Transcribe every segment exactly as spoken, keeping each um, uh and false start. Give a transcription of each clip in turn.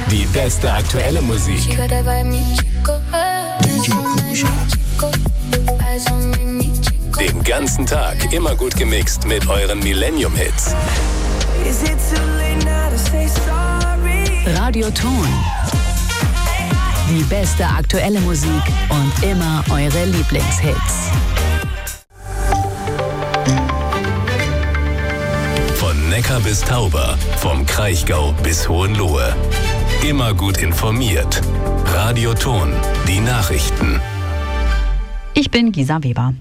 Die beste aktuelle Musik. Den ganzen Tag immer gut gemixt mit euren Millennium-Hits. Radioton. Die beste aktuelle Musik und immer eure Lieblingshits. Von Neckar bis Tauber, vom Kraichgau bis Hohenlohe. Immer gut informiert. Radioton, die Nachrichten. Ich bin Gisa Weber.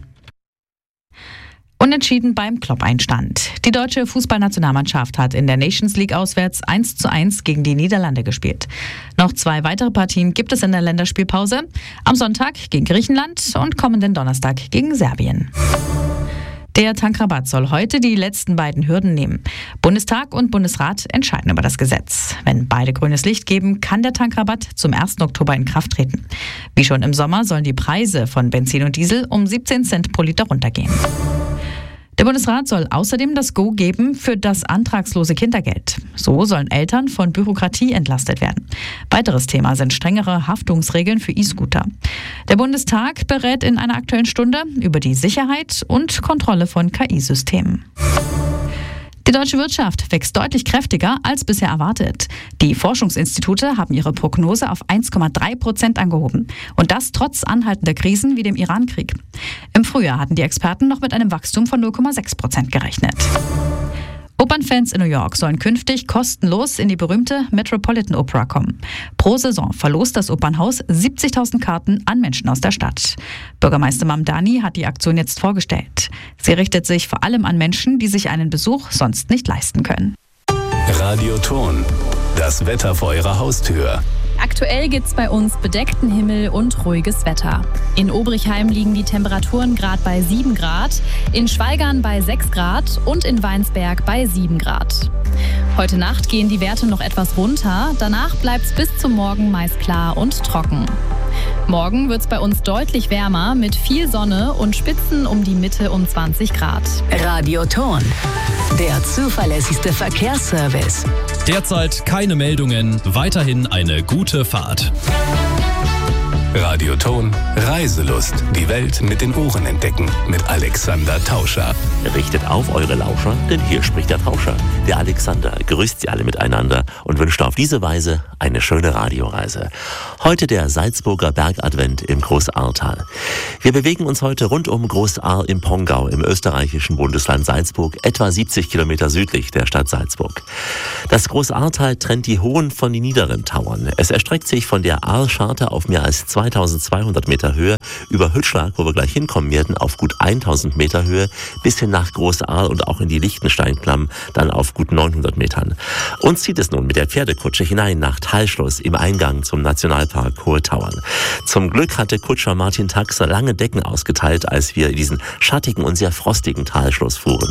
Unentschieden beim Klopp-Einstand. Die deutsche Fußballnationalmannschaft hat in der Nations League auswärts eins zu eins gegen die Niederlande gespielt. Noch zwei weitere Partien gibt es in der Länderspielpause. Am Sonntag gegen Griechenland und kommenden Donnerstag gegen Serbien. Der Tankrabatt soll heute die letzten beiden Hürden nehmen. Bundestag und Bundesrat entscheiden über das Gesetz. Wenn beide grünes Licht geben, kann der Tankrabatt zum ersten Oktober in Kraft treten. Wie schon im Sommer sollen die Preise von Benzin und Diesel um siebzehn Cent pro Liter runtergehen. Der Bundesrat soll außerdem das Go geben für das antragslose Kindergeld. So sollen Eltern von Bürokratie entlastet werden. Weiteres Thema sind strengere Haftungsregeln für E-Scooter. Der Bundestag berät in einer Aktuellen Stunde über die Sicherheit und Kontrolle von K I-Systemen. Die deutsche Wirtschaft wächst deutlich kräftiger als bisher erwartet. Die Forschungsinstitute haben ihre Prognose auf eins Komma drei Prozent angehoben. Und das trotz anhaltender Krisen wie dem Iran-Krieg. Im Frühjahr hatten die Experten noch mit einem Wachstum von null Komma sechs Prozent gerechnet. Opernfans in New York sollen künftig kostenlos in die berühmte Metropolitan Opera kommen. Pro Saison verlost das Opernhaus siebzigtausend Karten an Menschen aus der Stadt. Bürgermeister Mamdani hat die Aktion jetzt vorgestellt. Sie richtet sich vor allem an Menschen, die sich einen Besuch sonst nicht leisten können. Radioton, das Wetter vor eurer Haustür. Aktuell gibt's bei uns bedeckten Himmel und ruhiges Wetter. In Obrichheim liegen die Temperaturen gerade bei sieben Grad, in Schwaigern bei sechs Grad und in Weinsberg bei sieben Grad. Heute Nacht gehen die Werte noch etwas runter, danach bleibt's bis zum Morgen meist klar und trocken. Morgen wird's bei uns deutlich wärmer mit viel Sonne und Spitzen um die Mitte um zwanzig Grad. Radioton, der zuverlässigste Verkehrsservice. Derzeit keine Meldungen, weiterhin eine gute Fahrt. Radioton, Reiselust. Die Welt mit den Ohren entdecken. Mit Alexander Tauscher. Richtet auf eure Lauscher, denn hier spricht der Tauscher. Der Alexander grüßt sie alle miteinander und wünscht auf diese Weise eine schöne Radioreise. Heute der Salzburger Bergadvent im Großahrtal. Wir bewegen uns heute rund um Großahr im Pongau im österreichischen Bundesland Salzburg, etwa siebzig Kilometer südlich der Stadt Salzburg. Das Großahrtal trennt die hohen von den niederen Tauern. Es erstreckt sich von der Ahrscharte auf mehr als zweitausendzweihundert Meter Höhe über Hüttschlag, wo wir gleich hinkommen werden, auf gut tausend Meter Höhe bis hin nach Großahr und auch in die Lichtensteinklamm, dann auf gut neunhundert Metern. Uns zieht es nun mit der Pferdekutsche hinein nach Talschluss im Eingang zum Nationalpark Hohe Tauern. Zum Glück hatte Kutscher Martin Taxer lange Decken ausgeteilt, als wir diesen schattigen und sehr frostigen Talschluss fuhren.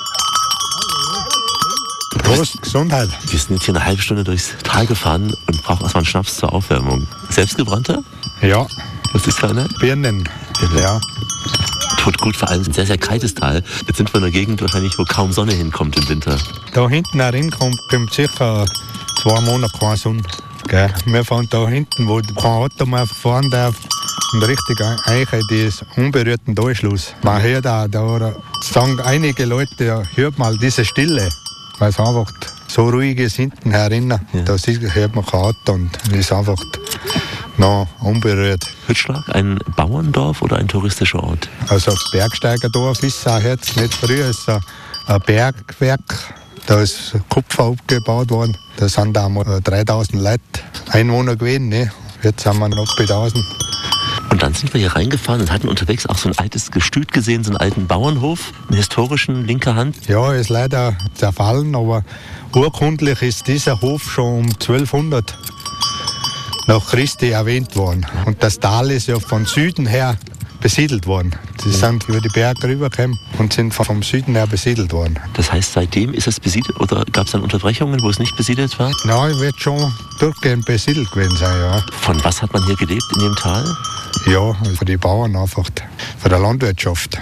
Prost, Gesundheit. Wir sind jetzt hier eine halbe Stunde durchs Tal gefahren und brauchen erstmal einen Schnaps zur Aufwärmung. Selbstgebrannter? Ja. Was ist für einer? Birnen. Birnen. Ja. Tut gut, vor allem ein sehr, sehr kaltes Tal. Jetzt sind wir in einer Gegend wahrscheinlich, wo kaum Sonne hinkommt im Winter. Da hinten herin kommt, kommt sicher zwei Monate keine Sonne. Gell? Wir fahren da hinten, wo kein Auto mehr fahren darf. Und richtig eigentlich das unberührten Durchschluss. Man hört auch, da sagen einige Leute, ja, hört mal diese Stille. Weil es einfach so ruhig ist hinten herinnen. Ja. Da hört man kein Auto und ist einfach noch unberührt. Hüttschlag, ein Bauerndorf oder ein touristischer Ort? Also das Bergsteigerdorf ist es auch jetzt nicht früher. Es ist ein Bergwerk. Da ist Kupfer abgebaut worden. Da sind da mal dreitausend Leute Einwohner gewesen. Ne? Jetzt sind wir noch bei tausend. Und dann sind wir hier reingefahren und hatten unterwegs auch so ein altes Gestüt gesehen, so einen alten Bauernhof, einen historischen, linker Hand. Ja, ist leider zerfallen, aber urkundlich ist dieser Hof schon um zwölfhundert nach Christi erwähnt worden. Und das Tal ist ja von Süden her besiedelt worden. Sie sind über die Berge rübergekommen und sind vom Süden her besiedelt worden. Das heißt, seitdem ist es besiedelt oder gab es dann Unterbrechungen, wo es nicht besiedelt war? Nein, wird schon durchgehend besiedelt gewesen sein, ja. Von was hat man hier gelebt in dem Tal? Ja, für die Bauern einfach, für die Landwirtschaft.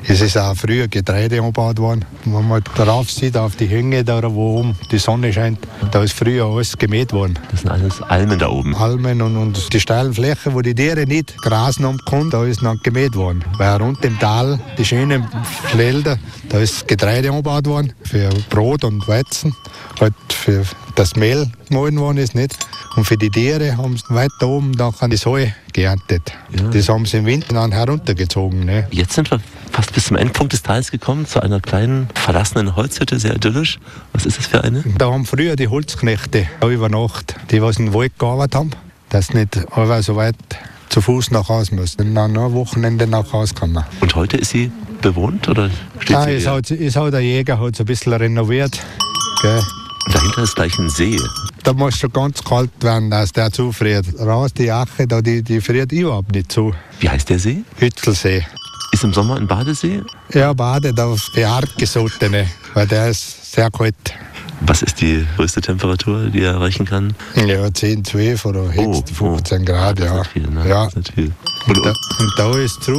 Es ist auch früher Getreide angebaut worden. Wenn man darauf sieht, auf die Hänge, da wo oben die Sonne scheint, da ist früher alles gemäht worden. Das sind alles Almen da oben. Almen und, und die steilen Flächen, wo die Tiere nicht grasen haben konnten, da ist noch gemäht worden. Weil rund im Tal, die schönen Felder, da ist Getreide angebaut worden für Brot und Weizen. Halt für das Mehl gemahlen worden ist nicht. Und für die Tiere haben sie weiter oben nachher die Soja geerntet. Ja. Das haben sie im Winter dann heruntergezogen. Ne? Jetzt sind wir fast bis zum Endpunkt des Tals gekommen, zu einer kleinen verlassenen Holzhütte, sehr idyllisch. Was ist das für eine? Da haben früher die Holzknechte über Nacht, die was in den Wald gearbeitet haben, dass nicht alle so weit zu Fuß nach Hause müssen. Und dann am Wochenende nach Hause kommen. Und heute ist sie bewohnt oder steht Nein, sie ist halt, ist halt der Jäger hat es ein bisschen renoviert. Gell? Und dahinter ist gleich ein See. Da muss schon ganz kalt werden, dass der zufriert. Raus, die Ache, da, die, die friert überhaupt nicht zu. Wie heißt der See? Hützelsee. Ist im Sommer ein Badesee? Ja, badet auf die Hartgesottene, weil der ist sehr kalt. Was ist die größte Temperatur, die er erreichen kann? Ja, zehn, zwölf oder höchst oh, fünfzehn oh. Grad, ja. Das ist viel, ne? Ja. Das ist viel. Und, und, da, und da ist zurück.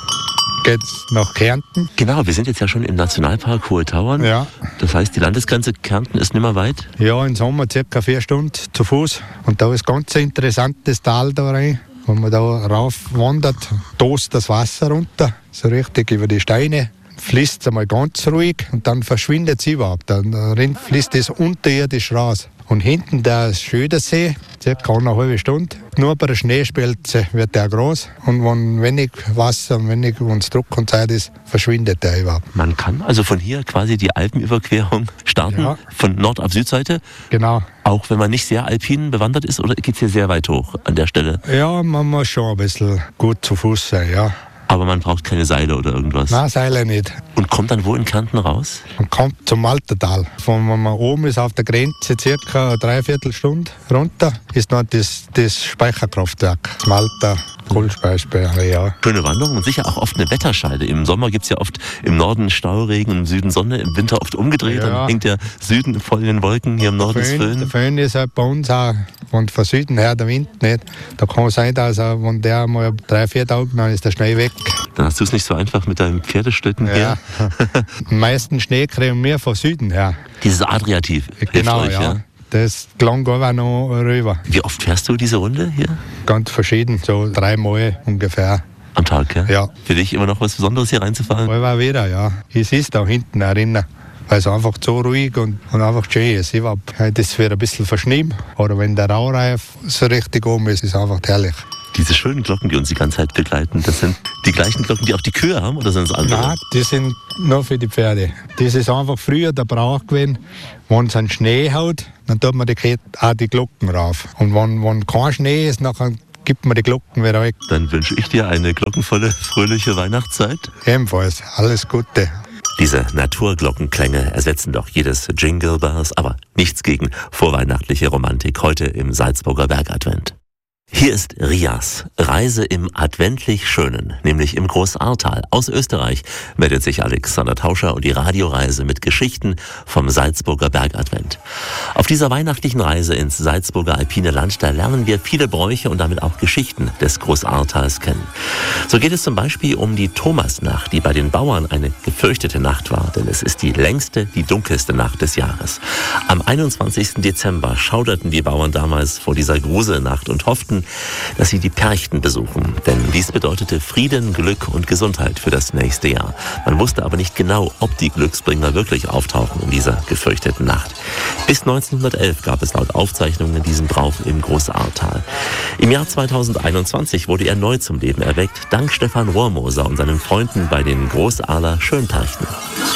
Geht's nach Kärnten? Genau, wir sind jetzt ja schon im Nationalpark Hohe Tauern. Ja. Das heißt, die Landesgrenze Kärnten ist nicht mehr weit? Ja, im Sommer circa vier Stunden zu Fuß. Und da ist ganz ein interessantes Tal da rein. Wenn man da rauf wandert, tost das Wasser runter, so richtig über die Steine. Fließt es einmal ganz ruhig und dann verschwindet es überhaupt. Dann fließt es unterirdisch raus. Und hinten der Schödersee, circa eine halbe Stunde. Nur bei der Schneespelze wird der groß. Und wenn wenig Wasser und wenig Druck und Zeit ist, verschwindet der überhaupt. Man kann also von hier quasi die Alpenüberquerung starten, ja. Von Nord- auf Südseite. Genau. Auch wenn man nicht sehr alpin bewandert ist, oder geht es hier sehr weit hoch an der Stelle? Ja, man muss schon ein bisschen gut zu Fuß sein, ja. Aber man braucht keine Seile oder irgendwas? Nein, Seile nicht. Und kommt dann wo in Kärnten raus? Man kommt zum Maltertal. Von wenn man oben ist auf der Grenze, circa eine Dreiviertelstunde runter, ist noch das, das Speicherkraftwerk. Das Malter Kohlenspeicherspeicher, ja. Schöne Wanderung und sicher auch oft eine Wetterscheide. Im Sommer gibt es ja oft im Norden Stauregen, im Süden Sonne, im Winter oft umgedreht. Ja. Dann hängt der Süden voll in den Wolken, hier im Norden ist Föhn. Der Föhn ist halt bei uns auch, und von Süden her der Wind nicht. Da kann es sein, dass er, wenn der mal drei, vier Tage, dann ist der Schnee weg. Dann hast du es nicht so einfach mit deinem Pferdeschlitten ja. hier. Den meisten Schnee kriegen wir von Süden her. Dieses Adriativ genau, hilft euch, ja. ja? Das gelang aber noch rüber. Wie oft fährst du diese Runde hier? Ganz verschieden, so dreimal ungefähr. Am Tag, ja? Ja. Für dich immer noch was Besonderes hier reinzufahren? Immer wieder, ja. Ich sehe es da hinten erinnern. Weil es einfach so ruhig und, und einfach schön ist. Das wird ein bisschen verschnien. Oder wenn der Raureif so richtig oben ist, ist es einfach herrlich. Diese schönen Glocken, die uns die ganze Zeit begleiten, das sind die gleichen Glocken, die auch die Kühe haben, oder sind es andere? Nein, die sind nur für die Pferde. Das ist einfach früher der Brauch gewesen, wenn es einen Schnee haut, dann tut man die, auch die Glocken rauf. Und wenn, wenn kein Schnee ist, dann gibt man die Glocken wieder weg. Dann wünsche ich dir eine glockenvolle, fröhliche Weihnachtszeit. Ebenfalls, alles Gute. Diese Naturglockenklänge ersetzen doch jedes Jingle Bells, aber nichts gegen vorweihnachtliche Romantik heute im Salzburger Bergadvent. Hier ist Rias, Reise im adventlich Schönen, nämlich im Großahrtal. Aus Österreich meldet sich Alexander Tauscher und die Radioreise mit Geschichten vom Salzburger Bergadvent. Auf dieser weihnachtlichen Reise ins Salzburger alpine Land, da lernen wir viele Bräuche und damit auch Geschichten des Großahrtals kennen. So geht es zum Beispiel um die Thomasnacht, die bei den Bauern eine gefürchtete Nacht war, denn es ist die längste, die dunkelste Nacht des Jahres. Am einundzwanzigsten Dezember schauderten die Bauern damals vor dieser Gruselnacht und hofften, dass sie die Perchten besuchen. Denn dies bedeutete Frieden, Glück und Gesundheit für das nächste Jahr. Man wusste aber nicht genau, ob die Glücksbringer wirklich auftauchen in dieser gefürchteten Nacht. Bis neunzehnhundertelf gab es laut Aufzeichnungen diesen Brauch im Großahrtal. Im Jahr zweitausendeinundzwanzig wurde er neu zum Leben erweckt, dank Stefan Rohrmoser und seinen Freunden bei den Großahler Schönperchten.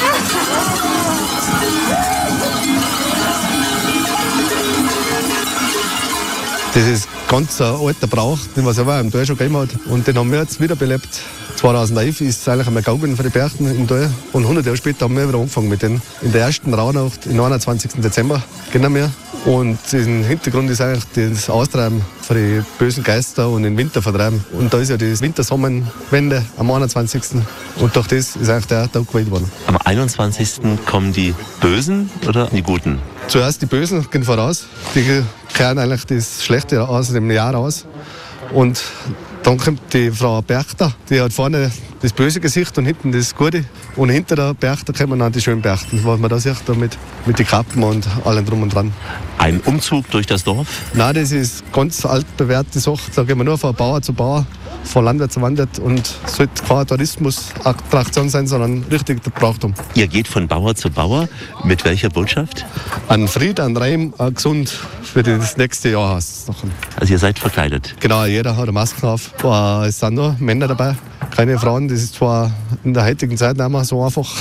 Das ist ganz ein alter Brauch, den es aber im Tal schon gegeben hat. Und den haben wir jetzt wiederbelebt. zweitausendelf ist es eigentlich einmal gegangen für die Perchten im Tal. Und hundert Jahre später haben wir wieder angefangen mit denen. In der ersten Rauhnacht, am einundzwanzigsten Dezember, gehen wir. Und im Hintergrund ist eigentlich das Austreiben für die bösen Geister und den Winter vertreiben. Und da ist ja die Wintersommerwende am einundzwanzigsten Und durch das ist eigentlich der Tag gewählt worden. Am einundzwanzigsten kommen die Bösen oder die Guten? Zuerst die Bösen gehen voraus. Die kehren eigentlich das Schlechte aus dem Jahr aus. Und dann kommt die Frau Berchter, die hat vorne das böse Gesicht und hinten das gute. Und hinter der Berchter kommen dann die schönen Berchten, was man da sieht, da mit, mit den Kappen und allem drum und dran. Ein Umzug durch das Dorf? Nein, das ist ganz altbewährte Sache. Da gehen wir nur von Bauer zu Bauer, von Landwirt zu Landwirt und sollte keine Tourismusattraktion sein, sondern richtig der Brauchtum. Ihr geht von Bauer zu Bauer. Mit welcher Botschaft? An Fried, an Reim, an gesund für das nächste Jahr. Also ihr seid verkleidet? Genau, jeder hat eine Maske auf. Es sind nur Männer dabei, keine Frauen. Das ist zwar in der heutigen Zeit nicht mehr so einfach.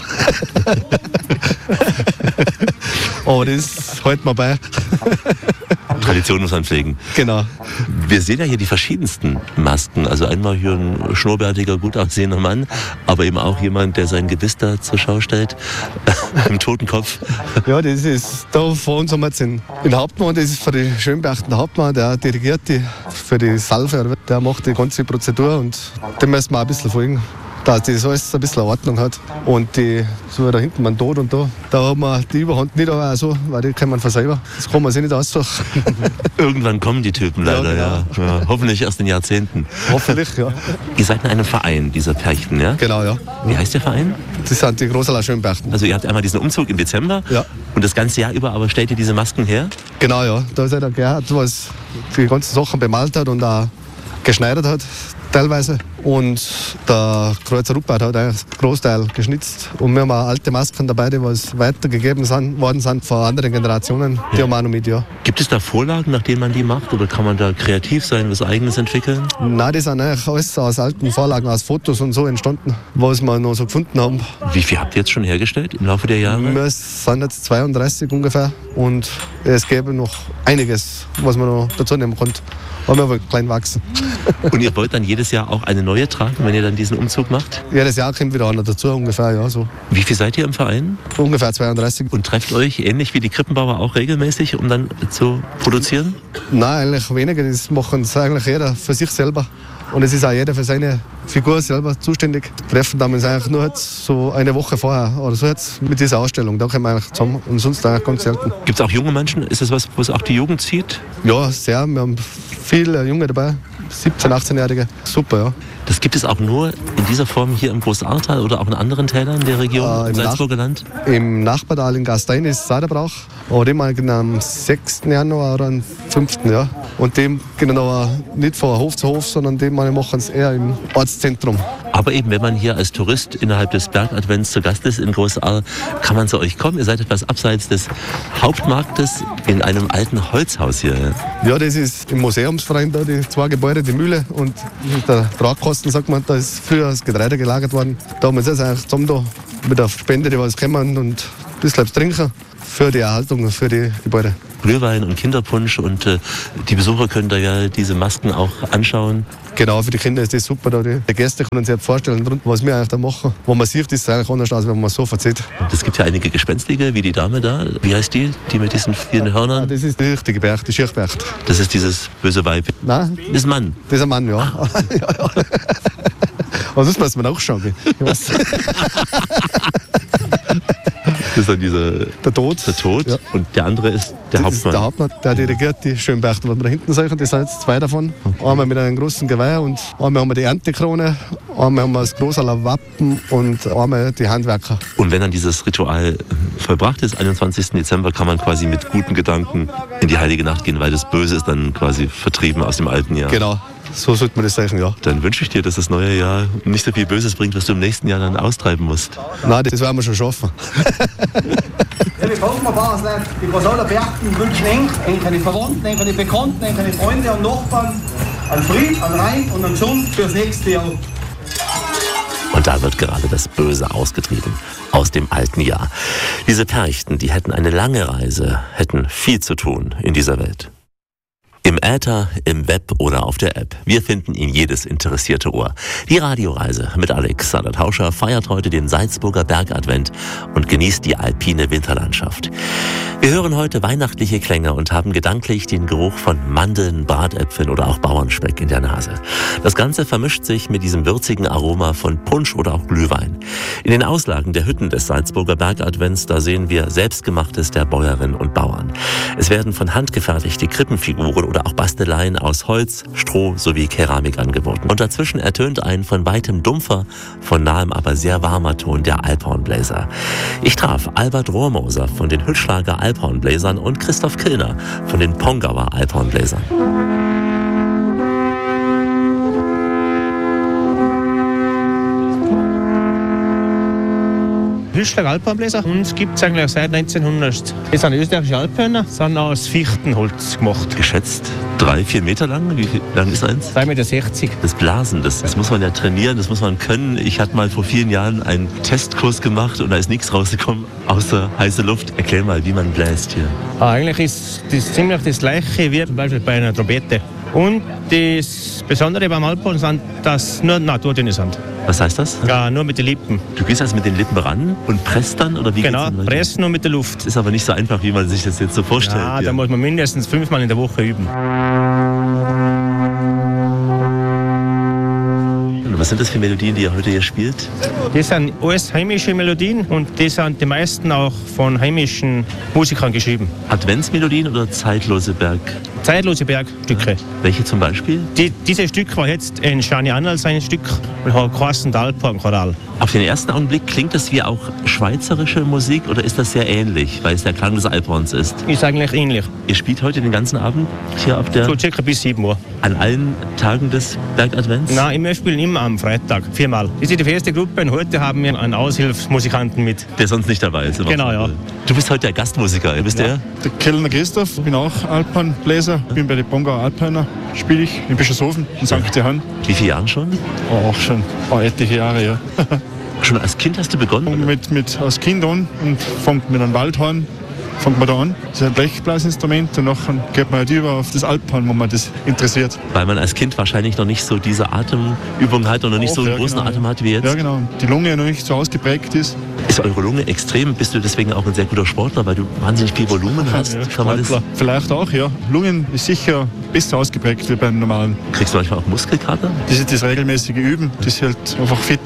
Aber das halten wir bei. Tradition muss man pflegen. Genau. Wir sehen ja hier die verschiedensten Masken. Also einmal hier ein schnurrbärtiger, gut aussehender Mann, aber eben auch jemand, der sein Gebiss da zur Schau stellt, im Totenkopf. Ja, das ist da vor uns haben wir jetzt den, den Hauptmann, das ist für die Schönberchten der Hauptmann, der dirigiert die für die Salve, der macht die ganze Prozedur und dem müssen wir ein bisschen folgen, dass das alles ein bisschen Ordnung hat. Und die, so da hinten man Tod und da, da haben wir die Überhand nicht, aber auch so, weil die können wir von selber. Das kann man sich nicht aussuchen. Irgendwann kommen die Typen leider, ja. Genau. ja. ja. Hoffentlich erst in Jahrzehnten. Hoffentlich, ja. Ihr seid in einem Verein, dieser Perchten, ja? Genau, ja. Wie heißt der Verein? Das sind die Großaler Schönberchten. Also ihr habt einmal diesen Umzug im Dezember ja. und das ganze Jahr über, aber stellt ihr diese Masken her? Genau, ja. Da ist ja der Gerhard, was die ganzen Sachen bemalt hat und auch geschneidert hat. Teilweise. Und der Kreuzer Ruppert hat eigentlich einen Großteil geschnitzt. Und wir haben auch alte Masken dabei, die was weitergegeben sind, worden sind von anderen Generationen. Die ja. haben wir auch noch mit, ja. Gibt es da Vorlagen, nach denen man die macht? Oder kann man da kreativ sein, was Eigenes entwickeln? Nein, die sind eigentlich alles aus alten Vorlagen, aus Fotos und so entstanden, was wir noch so gefunden haben. Wie viel habt ihr jetzt schon hergestellt im Laufe der Jahre? Wir sind jetzt zweiunddreißig ungefähr. Und es gäbe noch einiges, was man noch dazu nehmen konnte. Aber wir wollen klein wachsen. Und ihr wollt dann jedes Jahr auch eine neue tragen, wenn ihr dann diesen Umzug macht? Jedes Jahr kommt wieder einer dazu, ungefähr, ja, so. Wie viel seid ihr im Verein? Ungefähr zweiunddreißig. Und trefft euch ähnlich wie die Krippenbauer auch regelmäßig, um dann zu produzieren? Nein, eigentlich weniger. Das machen es eigentlich jeder für sich selber. Und es ist auch jeder für seine Figur selber zuständig. Wir treffen damals eigentlich nur jetzt so eine Woche vorher oder so jetzt mit dieser Ausstellung. Da kommen wir eigentlich zusammen und sonst eigentlich ganz selten. Gibt es auch junge Menschen? Ist das was, was auch die Jugend zieht? Ja, sehr. Wir haben viele Junge dabei. siebzehn-, achtzehnjährige. Super, ja. Das gibt es auch nur in dieser Form hier im Großahrtal oder auch in anderen Tälern der Region, äh, im Salzburger Nach- Land? Im Nachbartal in Gastein ist es auch der Brauch. Aber den mal am sechsten Januar oder am fünften Ja. Und dem gehen aber nicht von Hof zu Hof, sondern dem machen es eher im Ortszentrum. Aber eben, wenn man hier als Tourist innerhalb des Bergadvents zu Gast ist in Großahr, kann man zu euch kommen. Ihr seid etwas abseits des Hauptmarktes in einem alten Holzhaus hier. Ja, das ist im Museumsverein da, die zwei Gebäude, die Mühle und der Tragkosten, sagt man, da ist früher das Getreide gelagert worden. Da haben wir uns jetzt eigentlich zusammen da mit der Spende, die was kommen und ein bisschen was trinken für die Erhaltung, für die Gebäude. Glühwein und Kinderpunsch und äh, die Besucher können da ja diese Masken auch anschauen. Genau, für die Kinder ist das super. Da. Die Gäste können sich vorstellen, was wir eigentlich da machen. Wo man sieht, ist es eigentlich anders, als wenn man es so verzieht. Es gibt ja einige Gespenstige, wie die Dame da. Wie heißt die, die mit diesen vielen Hörnern? Ja, das ist die richtige Bercht, die Schirchbercht. Das ist dieses böse Weib? Nein. Das ist ein Mann? Das ist ein Mann, ja. ja, ja. Aber sonst muss man auch schauen. Das ist dann dieser, der Tod. Der Tod. Ja. Und der andere ist der das Hauptmann. Ist der Hauptmann, der dirigiert die Schönberchten, was wir da hinten sehen. Das sind jetzt zwei davon. Einmal mit einem großen Geweih und einmal haben wir die Erntekrone, einmal haben wir das Großaler Wappen und einmal die Handwerker. Und wenn dann dieses Ritual vollbracht ist, einundzwanzigsten Dezember, kann man quasi mit guten Gedanken in die Heilige Nacht gehen, weil das Böse ist dann quasi vertrieben aus dem alten Jahr. Genau. So sollte man das sagen, ja. Dann wünsche ich dir, dass das neue Jahr nicht so viel Böses bringt, was du im nächsten Jahr dann austreiben musst. Nein, das werden wir schon schaffen. Liebe Volksmannbauersleute, die Großaler Berchten wünschen eng, eng keine Verwandten, eng keine Bekannten, eng keine Freunde und Nachbarn an Fried, an Rein und an Gesund fürs nächste Jahr. Und da wird gerade das Böse ausgetrieben aus dem alten Jahr. Diese Perchten, die hätten eine lange Reise, hätten viel zu tun in dieser Welt. Im Äther, im Web oder auf der App. Wir finden ihn jedes interessierte Ohr. Die Radioreise mit Alexander Tauscher feiert heute den Salzburger Bergadvent und genießt die alpine Winterlandschaft. Wir hören heute weihnachtliche Klänge und haben gedanklich den Geruch von Mandeln, Bratäpfeln oder auch Bauernspeck in der Nase. Das Ganze vermischt sich mit diesem würzigen Aroma von Punsch oder auch Glühwein. In den Auslagen der Hütten des Salzburger Bergadvents, da sehen wir Selbstgemachtes der Bäuerinnen und Bauern. Es werden von Hand gefertigte Krippenfiguren oder oder auch Basteleien aus Holz, Stroh sowie Keramik angeboten. Und dazwischen ertönt ein von weitem dumpfer, von nahem aber sehr warmer Ton der Alphornbläser. Ich traf Albert Rohrmoser von den Hüttschlager Alphornbläsern und Christoph Killner von den Pongauer Alphornbläsern. Hüttschlager Alphornbläser. Uns gibt es eigentlich seit neunzehnhundert. Das sind österreichische Alphörner, sind aus Fichtenholz gemacht. Geschätzt drei, vier Meter lang? Wie viel lang ist eins? zwei Meter sechzig. Das Blasen, das, das muss man ja trainieren, das muss man können. Ich hatte mal vor vielen Jahren einen Testkurs gemacht und da ist nichts rausgekommen, außer heiße Luft. Erklär mal, wie man bläst hier. Ah, eigentlich ist das ziemlich das Gleiche wie zum Beispiel bei einer Trompete. Und das Besondere beim Alphorn sind, dass nur Naturtöne sind. Was heißt das? Ja, nur mit den Lippen. Du gehst also mit den Lippen ran und presst dann? Oder wie genau, pressen nur mit der Luft. Das ist aber nicht so einfach, wie man sich das jetzt so vorstellt. Ja, ja. Da muss man mindestens fünfmal in der Woche üben. Was sind das für Melodien, die ihr heute hier spielt? Das sind alles heimische Melodien und die sind die meisten auch von heimischen Musikern geschrieben. Adventsmelodien oder zeitlose Berg? Zeitlose Bergstücke. Ja. Welche zum Beispiel? Die, dieses Stück war jetzt in Schani Annal sein Stück und hat geheißen der Alphorn-Choral. Auf den ersten Augenblick klingt das wie auch schweizerische Musik oder ist das sehr ähnlich, weil es der Klang des Alphorns ist? Ist eigentlich ähnlich. Ihr spielt heute den ganzen Abend hier auf der... So circa bis sieben Uhr. An allen Tagen des Bergadvents? Nein, wir spielen immer am Freitag, viermal. Das ist die feste Gruppe und heute haben wir einen Aushilfsmusikanten mit. Der sonst nicht dabei ist. Genau, ja. Du bist heute der Gastmusiker, wer bist ja. der? Der Kellner Christoph, ich bin auch Alphornbläser, bin bei den Pongauer Alphörner, spiele ich in Bischofshofen in Sankt Johann. Wie viele Jahre schon? Oh, auch schon oh, etliche Jahre, ja. Schon als Kind hast du begonnen? Mit, mit, als Kind an und fängt mit einem Waldhorn. Fängt man da an, das ist ein Blechblasinstrument und dann geht man halt über auf das Alphorn, wo man das interessiert. Weil man als Kind wahrscheinlich noch nicht so diese Atemübung hat und noch nicht Auch, so einen ja, großen genau, Atem hat wie jetzt. Ja genau, die Lunge noch nicht so ausgeprägt ist. Ist eure Lunge extrem? Bist du deswegen auch ein sehr guter Sportler, weil du wahnsinnig viel Volumen hast? Ja, Kann man das Vielleicht auch, ja. Lungen ist sicher besser ausgeprägt wie beim normalen. Kriegst du manchmal auch Muskelkater? Das ist das regelmäßige Üben, das hält einfach fit.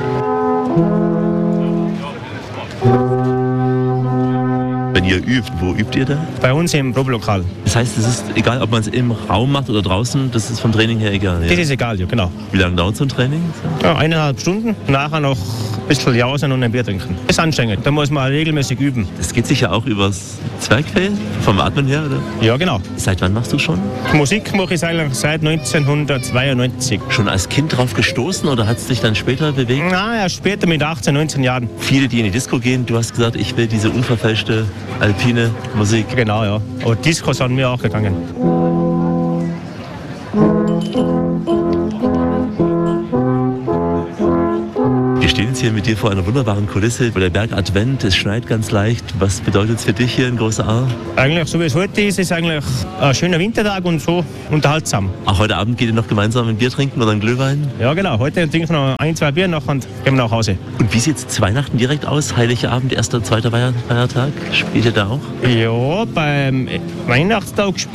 Wenn ihr übt, wo übt ihr da? Bei uns im Probelokal. Das heißt, es ist egal, ob man es im Raum macht oder draußen, das ist vom Training her egal? Ja? Das ist egal, ja, genau. Wie lange dauert so ein Training? Ja, eineinhalb Stunden. Nachher noch ein bisschen jausen und ein Bier trinken. Das ist anstrengend, da muss man regelmäßig üben. Das geht sicher auch übers Zwerchfell, vom Atmen her, oder? Ja, genau. Seit wann machst du schon? Musik mache ich eigentlich seit neunzehnhundertzweiundneunzig. Schon als Kind drauf gestoßen oder hat es dich dann später bewegt? Na ja, später mit achtzehn, neunzehn Jahren. Viele, die in die Disco gehen, du hast gesagt, ich will diese unverfälschte alpine Musik. Genau, ja. Aber Disco sind wir auch gegangen. Wir stehen jetzt hier mit dir vor einer wunderbaren Kulisse, wo der Bergadvent, es schneit ganz leicht. Was bedeutet es für dich hier in Großer Ahr? Eigentlich, so wie es heute ist, ist eigentlich ein schöner Wintertag und so unterhaltsam. Auch heute Abend geht ihr noch gemeinsam ein Bier trinken oder ein Glühwein? Ja, genau. Heute trinken wir noch ein, zwei Bier noch und gehen wir nach Hause. Und wie sieht es Weihnachten direkt aus? Heiligabend, erster, zweiter Feiertag? Spielt ihr da auch? Ja, beim Weihnachtstag